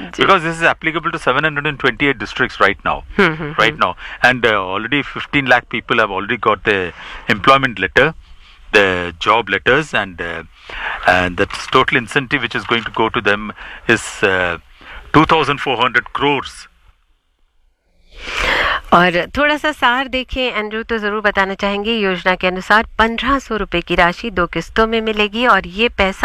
because this is applicable to 728 districts right now. And already 15 lakh people have already got the employment letter, the job letters, and the total incentive which is going to go to them is 2,400 crores. और थोड़ा सा सार देखें Andrew तो ज़रूर बताना चाहेंगे। योजना के अनुसार 1500 रुपए की राशि 2 किस्तों में मिलेगी और ये पैसा